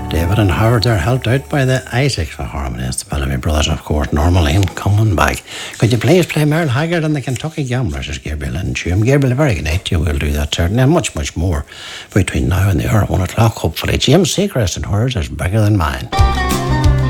David and Howard are helped out by the Isaacs for Harmonies, the Bellamy Brothers, of course, Normal Aim coming back. Could you please play Merle Haggard and the Kentucky Gamblers as Gabriel and Tume? Gabriel, a very good night to you. We'll do that certainly, and much, much more between now and the hour at 1 o'clock, hopefully. James Seacrest and hers is bigger than mine.